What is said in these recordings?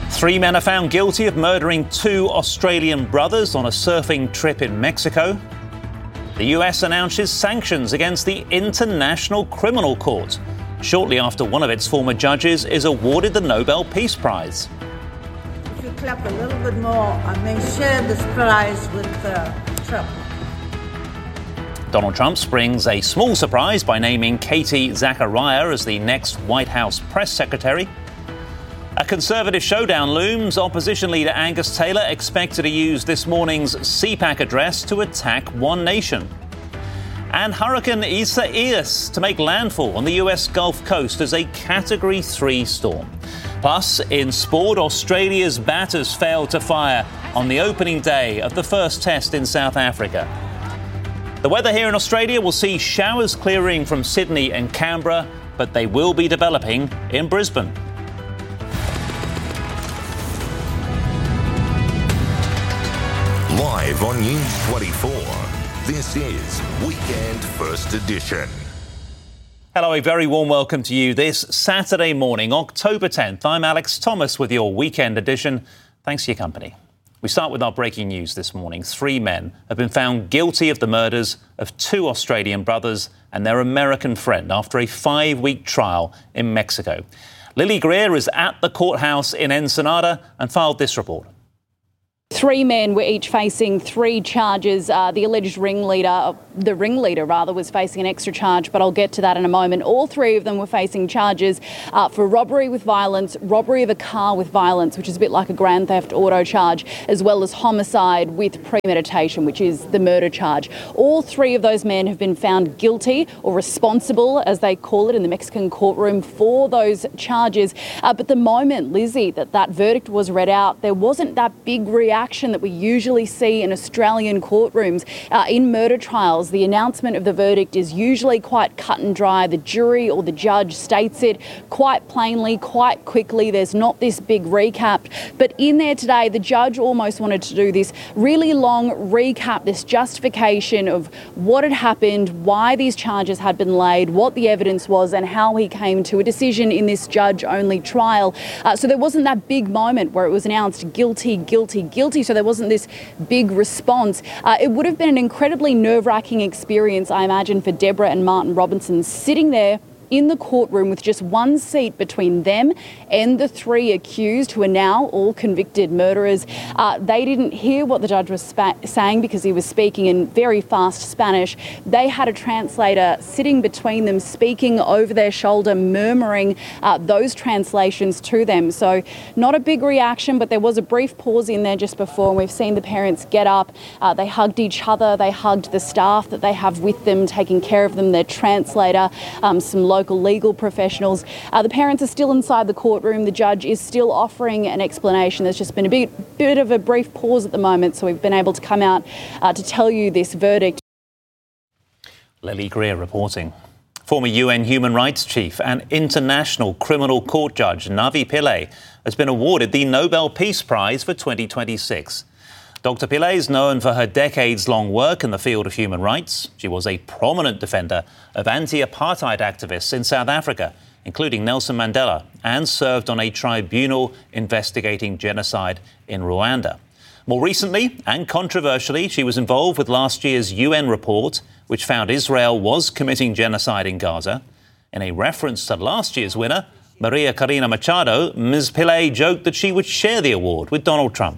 Three men are found guilty of murdering two Australian brothers on a surfing trip in Mexico. The US announces sanctions against the International Criminal Court shortly after one of its former judges is awarded the Nobel Peace Prize. If you clap a little bit more, I may share this prize with Trump. Donald Trump springs a small surprise by naming Katie Zachariah as the next White House press secretary. A Conservative showdown looms. Opposition leader Angus Taylor expected to use this morning's CPAC address to attack One Nation. And Hurricane Isaias to make landfall on the US Gulf Coast as a Category 3 storm. Plus, in sport, Australia's batters failed to fire on the opening day of the first test in South Africa. The weather here in Australia will see showers clearing from Sydney and Canberra, but they will be developing in Brisbane. Live on News 24, this is Weekend First Edition. Hello, a very warm welcome to you this Saturday morning, October 10th. I'm Alex Thomas with your Weekend Edition. Thanks for your company. We start with our breaking news this morning. Three men have been found guilty of the murders of two Australian brothers and their American friend after a 5-week trial in Mexico. Lily Greer is at the courthouse in Ensenada and filed this report. Three men were each facing three charges. The alleged ringleader was facing an extra charge, but I'll get to that in a moment. All three of them were facing charges for robbery with violence, robbery of a car with violence, which is a bit like a grand theft auto charge, as well as homicide with premeditation, which is the murder charge. All three of those men have been found guilty or responsible, as they call it in the Mexican courtroom, for those charges. But the moment, Lizzie, that verdict was read out, there wasn't that big reaction that we usually see in Australian courtrooms. In murder trials, the announcement of the verdict is usually quite cut and dry. The jury or the judge states it quite plainly, quite quickly. There's not this big recap. But in there today, the judge almost wanted to do this really long recap, this justification of what had happened, why these charges had been laid, what the evidence was, and how he came to a decision in this judge-only trial. So there wasn't that big moment where it was announced guilty, guilty, guilty. So there wasn't this big response. It would have been an incredibly nerve-wracking experience, I imagine, for Deborah and Martin Robinson, sitting there in the courtroom with just one seat between them and the three accused, who are now all convicted murderers. They didn't hear what the judge was saying because he was speaking in very fast Spanish. They had a translator sitting between them, speaking over their shoulder, murmuring those translations to them. So not a big reaction, but there was a brief pause in there just before, and we've seen the parents get up. They hugged each other. They hugged the staff that they have with them, taking care of them, their translator, some local legal professionals. The parents are still inside the courtroom. The judge is still offering an explanation. There's just been a bit of a brief pause at the moment, so we've been able to come out to tell you this verdict. Lily Greer reporting. Former UN Human Rights Chief and International Criminal Court Judge Navi Pillay has been awarded the Nobel Peace Prize for 2026. Dr. Pillay is known for her decades-long work in the field of human rights. She was a prominent defender of anti-apartheid activists in South Africa, including Nelson Mandela, and served on a tribunal investigating genocide in Rwanda. More recently, and controversially, she was involved with last year's UN report, which found Israel was committing genocide in Gaza. In a reference to last year's winner, Maria Corina Machado, Ms. Pillay joked that she would share the award with Donald Trump.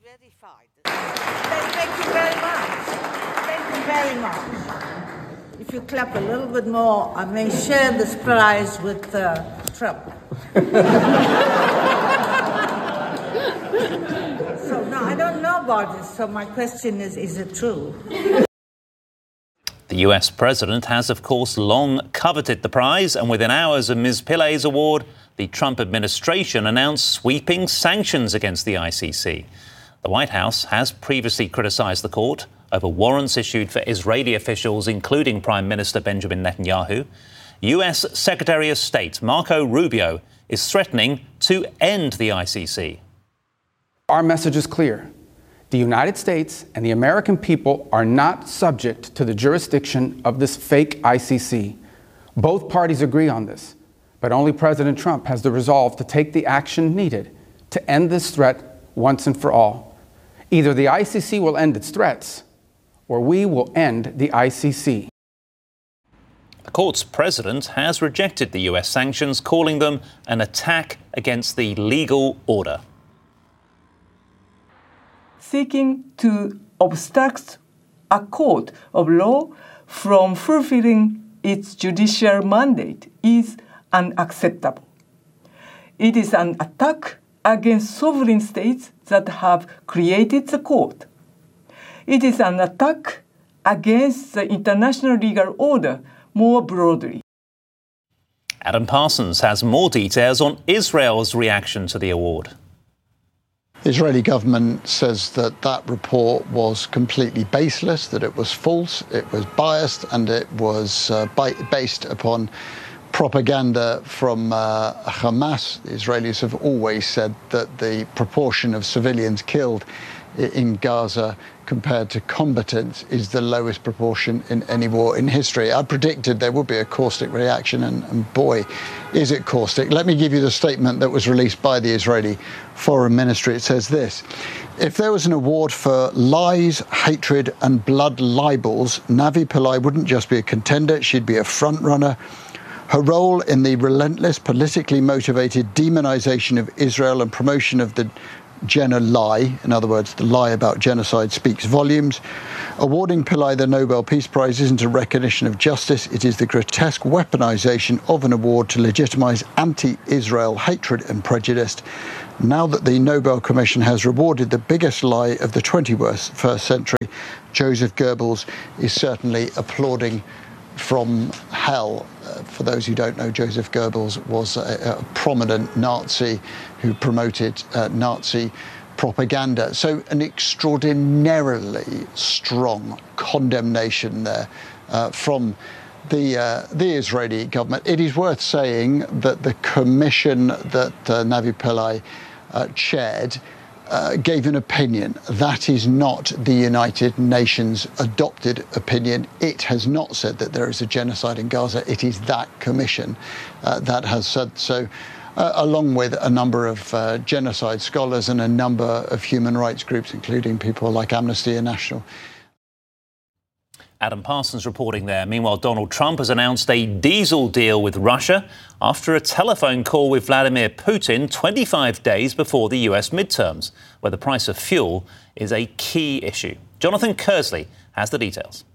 If you clap a little bit more, I may share this prize with Trump. So, no, I don't know about this, so my question is it true? The US president has, of course, long coveted the prize, and within hours of Ms. Pillay's award, the Trump administration announced sweeping sanctions against the ICC. The White House has previously criticised the court over warrants issued for Israeli officials, including Prime Minister Benjamin Netanyahu. US Secretary of State Marco Rubio is threatening to end the ICC. Our message is clear. The United States and the American people are not subject to the jurisdiction of this fake ICC. Both parties agree on this, but only President Trump has the resolve to take the action needed to end this threat once and for all. Either the ICC will end its threats, or we will end the ICC. The court's president has rejected the US sanctions, calling them an attack against the legal order. Seeking to obstruct a court of law from fulfilling its judicial mandate is unacceptable. It is an attack against sovereign states that have created the court. It is an attack against the international legal order more broadly. Adam Parsons has more details on Israel's reaction to the award. The Israeli government says that that report was completely baseless, that it was false, it was biased, and it was based upon propaganda from Hamas. The Israelis have always said that the proportion of civilians killed in Gaza compared to combatants is the lowest proportion in any war in history. I predicted there would be a caustic reaction, and boy, is it caustic. Let me give you the statement that was released by the Israeli Foreign Ministry. It says this: if there was an award for lies, hatred and blood libels, Navi Pillay wouldn't just be a contender, she'd be a front runner. Her role in the relentless, politically motivated demonization of Israel and promotion of the Jenna lie, in other words, the lie about genocide, speaks volumes. Awarding Pillay the Nobel Peace Prize isn't a recognition of justice. It is the grotesque weaponization of an award to legitimize anti-Israel hatred and prejudice. Now that the Nobel Commission has rewarded the biggest lie of the 21st century, Joseph Goebbels is certainly applauding from hell. For those who don't know, Joseph Goebbels was a prominent Nazi who promoted Nazi propaganda. So an extraordinarily strong condemnation there from the Israeli government. It is worth saying that the commission that Navi Pillay chaired gave an opinion. That is not the United Nations adopted opinion. It has not said that there is a genocide in Gaza. It is that commission that has said so, along with a number of genocide scholars and a number of human rights groups, including people like Amnesty International. Adam Parsons reporting there. Meanwhile, Donald Trump has announced a diesel deal with Russia after a telephone call with Vladimir Putin 25 days before the US midterms, where the price of fuel is a key issue. Jonathan Kersley has the details.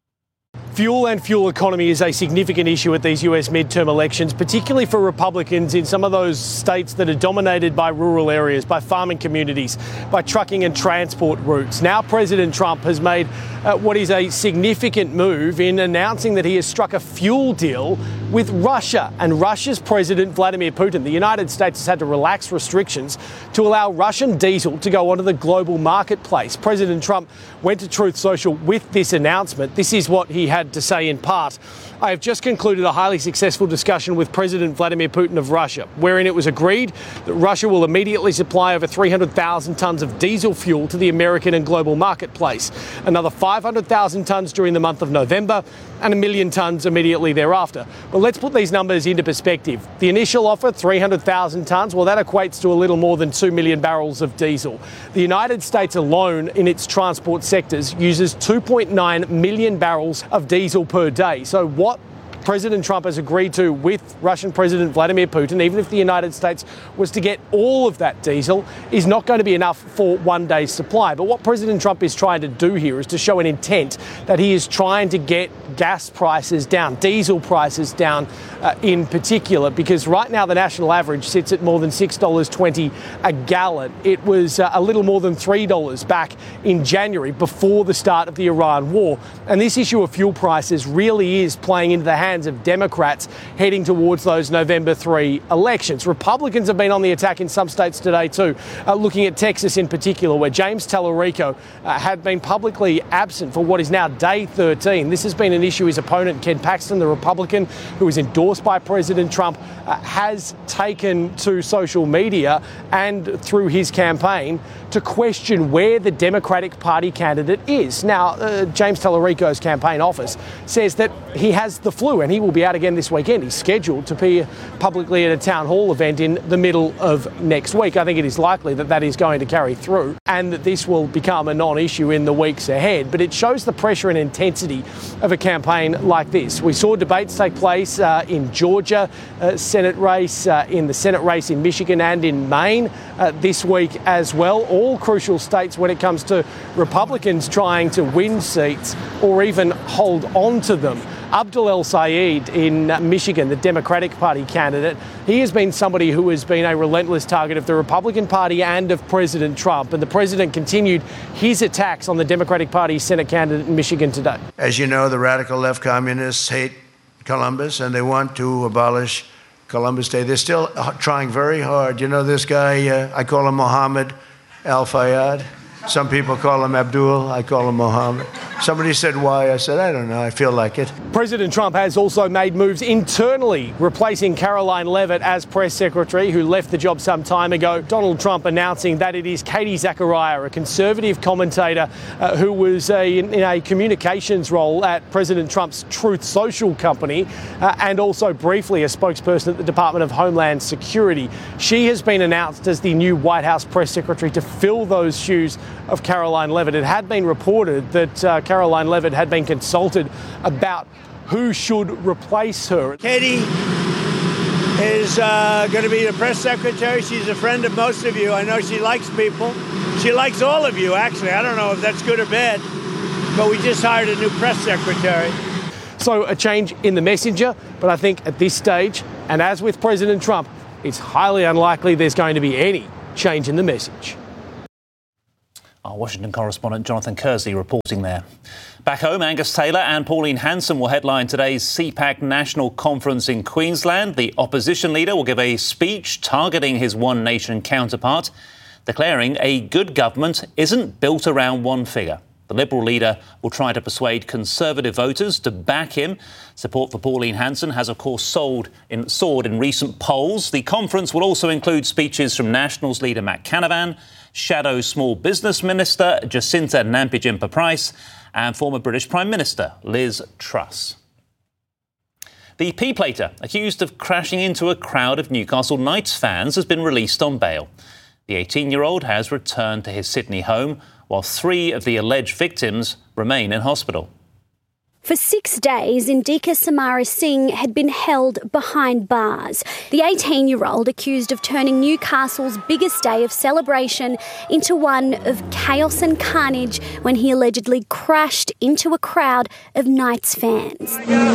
Fuel and fuel economy is a significant issue at these US midterm elections, particularly for Republicans in some of those states that are dominated by rural areas, by farming communities, by trucking and transport routes. Now President Trump has made what is a significant move in announcing that he has struck a fuel deal with Russia and Russia's President Vladimir Putin. The United States has had to relax restrictions to allow Russian diesel to go onto the global marketplace. President Trump went to Truth Social with this announcement. This is what he had to say in part. I have just concluded a highly successful discussion with President Vladimir Putin of Russia, wherein it was agreed that Russia will immediately supply over 300,000 tonnes of diesel fuel to the American and global marketplace, another 500,000 tonnes during the month of November, and 1 million tonnes immediately thereafter. But let's put these numbers into perspective. The initial offer, 300,000 tonnes, well, that equates to a little more than 2 million barrels of diesel. The United States alone in its transport sectors uses 2.9 million barrels of diesel per day. So what President Trump has agreed to with Russian President Vladimir Putin, even if the United States was to get all of that diesel, is not going to be enough for one day's supply. But what President Trump is trying to do here is to show an intent that he is trying to get gas prices down, diesel prices down in particular, because right now the national average sits at more than $6.20 a gallon. It was a little more than $3 back in January before the start of the Iran war. And this issue of fuel prices really is playing into the hands of Democrats heading towards those November 3 elections. Republicans have been on the attack in some states today too, looking at Texas in particular, where James Tallarico had been publicly absent for what is now day 13. This has been an issue his opponent, Ken Paxton, the Republican, who is endorsed by President Trump, has taken to social media and through his campaign to question where the Democratic Party candidate is. Now, James Tallarico's campaign office says that he has the flu and and he will be out again this weekend. He's scheduled to be publicly at a town hall event in the middle of next week. I think it is likely that that is going to carry through and that this will become a non-issue in the weeks ahead. But it shows the pressure and intensity of a campaign like this. We saw debates take place in Georgia, Senate race, in the Senate race in Michigan and in Maine this week as well. All crucial states when it comes to Republicans trying to win seats or even hold on to them. Abdul El-Sayed in Michigan, the Democratic Party candidate, he has been somebody who has been a relentless target of the Republican Party and of President Trump. And the president continued his attacks on the Democratic Party Senate candidate in Michigan today. As you know, the radical left communists hate Columbus and they want to abolish Columbus Day. They're still trying very hard. You know this guy, I call him Mohammed Al-Fayed. Some people call him Abdul. I call him Mohammed. Somebody said why. I said, I don't know. I feel like it. President Trump has also made moves internally, replacing Caroline Leavitt as press secretary, who left the job some time ago. Donald Trump announcing that it is Katie Zachariah, a conservative commentator who was in a communications role at President Trump's Truth Social company and also briefly a spokesperson at the Department of Homeland Security. She has been announced as the new White House press secretary to fill those shoes of Caroline Leavitt. It had been reported that Caroline Leavitt had been consulted about who should replace her. Katie is going to be the press secretary. She's a friend of most of you. I know she likes people. She likes all of you, actually. I don't know if that's good or bad, but we just hired a new press secretary. So a change in the messenger, but I think at this stage, and as with President Trump, it's highly unlikely there's going to be any change in the message. Our Washington correspondent Jonathan Kersey reporting there. Back home, Angus Taylor and Pauline Hanson will headline today's CPAC National Conference in Queensland. The opposition leader will give a speech targeting his One Nation counterpart, declaring a good government isn't built around one figure. The Liberal leader will try to persuade Conservative voters to back him. Support for Pauline Hanson has, of course, soared in recent polls. The conference will also include speeches from Nationals leader Matt Canavan, Shadow Small Business Minister Jacinta Nampijinpa-Price and former British Prime Minister Liz Truss. The P-plater, accused of crashing into a crowd of Newcastle Knights fans, has been released on bail. The 18-year-old has returned to his Sydney home, while 3 of the alleged victims remain in hospital. For 6 days, Indika Samara Singh had been held behind bars. The 18-year-old accused of turning Newcastle's biggest day of celebration into one of chaos and carnage when he allegedly crashed into a crowd of Knights fans.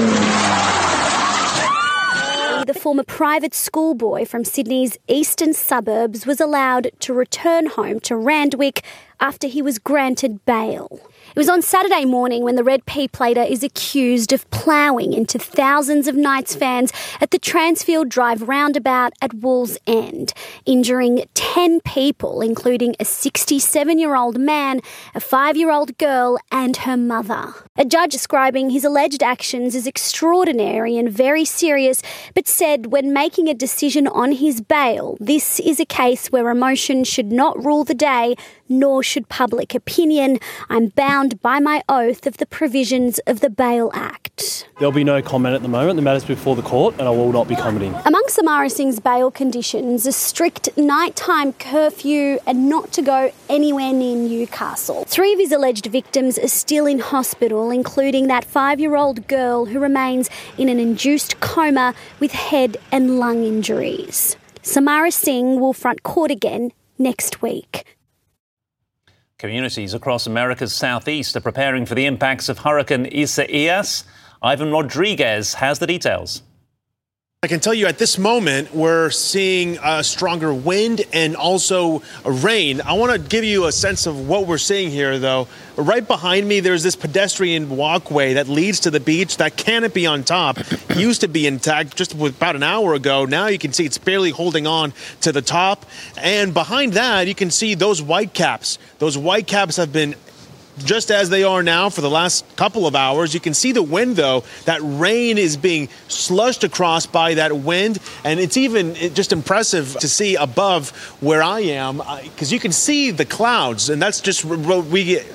The former private schoolboy from Sydney's eastern suburbs was allowed to return home to Randwick after he was granted bail. It was on Saturday morning when the Red P-plater is accused of ploughing into thousands of Knights fans at the Transfield Drive roundabout at Wallsend, injuring 10 people, including a 67-year-old man, a 5-year-old girl and her mother. A judge describing his alleged actions as extraordinary and very serious, but said when making a decision on his bail, this is a case where emotion should not rule the day, nor should public opinion. I'm bound by my oath of the provisions of the Bail Act. There'll be no comment at the moment. The matter's before the court and I will not be commenting. Among Samara Singh's bail conditions, a strict nighttime curfew and not to go anywhere near Newcastle. 3 of his alleged victims are still in hospital, including that 5-year-old girl who remains in an induced coma with head and lung injuries. Samara Singh will front court again next week. Communities across America's southeast are preparing for the impacts of Hurricane Isaias. Ivan Rodriguez has the details. I can tell you at this moment, we're seeing a stronger wind and also rain. I want to give you a sense of what we're seeing here, though. Right behind me, there's this pedestrian walkway that leads to the beach. That canopy on top used to be intact just about an hour ago. Now you can see it's barely holding on to the top. And behind that, you can see those white caps. Those white caps have been just as they are now for the last couple of hours. You can see the wind, though. That rain is being slushed across by that wind. And it's even just impressive to see above where I am, because you can see the clouds. And that's just what we get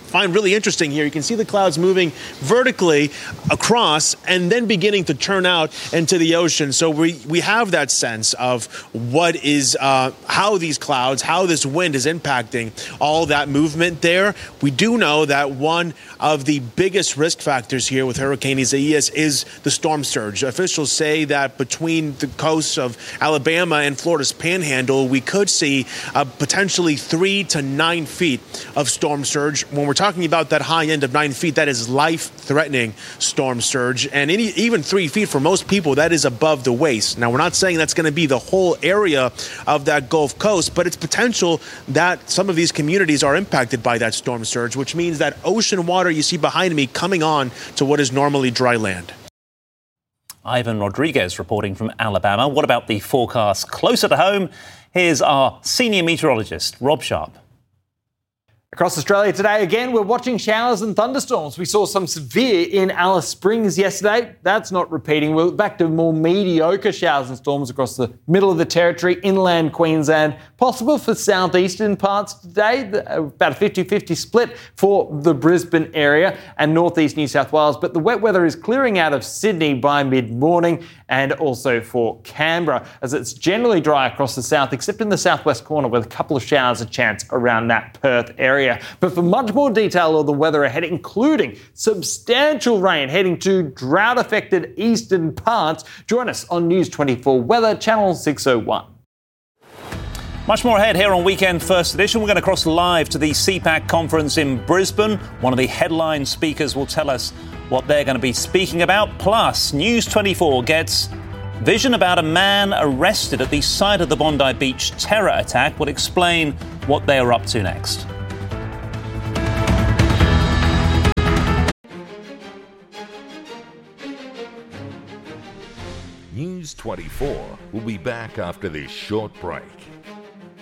find really interesting here, you can see the clouds moving vertically across and then beginning to turn out into the ocean. So we have that sense of what is, how these clouds, how this wind is impacting all that movement there. We do know that one of the biggest risk factors here with Hurricane Isaias is the storm surge. Officials say that between the coasts of Alabama and Florida's Panhandle, we could see potentially 3 to 9 feet of storm surge. When we're talking about that high end of 9 feet, that is life-threatening storm surge. And even 3 feet for most people, that is above the waist. Now, we're not saying that's going to be the whole area of that Gulf Coast, but it's potential that some of these communities are impacted by that storm surge, which means that ocean water you see behind me coming on to what is normally dry land. Ivan Rodriguez reporting from Alabama. What about the forecast closer to home? Here's our senior meteorologist, Rob Sharp. Across Australia today, again, we're watching showers and thunderstorms. We saw some severe in Alice Springs yesterday. That's not repeating. We're back to more mediocre showers and storms across the middle of the territory, inland Queensland. Possible for southeastern parts today, about a 50-50 split for the Brisbane area and northeast New South Wales. But the wet weather is clearing out of Sydney by mid-morning and also for Canberra, as it's generally dry across the south, except in the southwest corner with a couple of showers a chance around that Perth area. But for much more detail of the weather ahead, including substantial rain heading to drought-affected eastern parts, join us on News 24 Weather, Channel 601. Much more ahead here on Weekend First Edition. We're going to cross live to the CPAC conference in Brisbane. One of the headline speakers will tell us what they're going to be speaking about. Plus, News 24 gets vision about a man arrested at the site of the Bondi Beach terror attack. We'll explain what they are up to next. News 24 will be back after this short break.